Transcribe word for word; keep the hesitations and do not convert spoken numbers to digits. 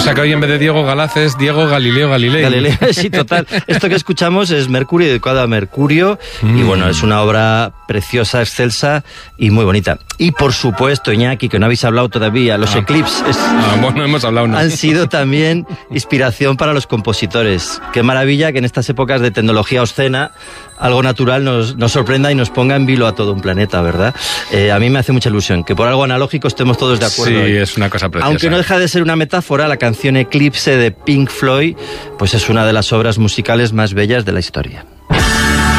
sea que hoy en vez de Diego Galaz es Diego Galileo Galilei. Galileo, sí, total. Esto que escuchamos es Mercurio, dedicado a Mercurio, mm. y bueno, es una obra preciosa, excelsa y muy bonita. Y por supuesto, Iñaki, que no habéis hablado todavía, los ah. eclipses ah, bueno, hemos hablado, ¿no? han sido también inspiración para los compositores. Qué maravilla que en estas épocas de tecnología obscena algo natural nos, nos sorprenda y nos ponga en vilo a todo un planeta, ¿verdad? Eh, a mí me hace mucha ilusión que por algo analógico estemos todos de acuerdo. Sí, hoy. Es una cosa preciosa. Aunque no deja de ser una metáfora, la canción Eclipse de Pink Floyd, pues es una de las obras musicales más bellas de la historia.